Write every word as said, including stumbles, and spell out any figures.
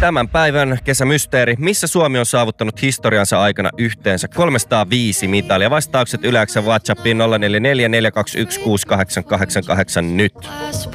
Tämän päivän kesämysteeri. Missä Suomi on saavuttanut historiansa aikana yhteensä kolmesataaviisi mitalia? Vastaukset Yle X:n WhatsAppiin nolla neljä neljä neljä kaksi yksi kuusi kahdeksan kahdeksan kahdeksan nyt.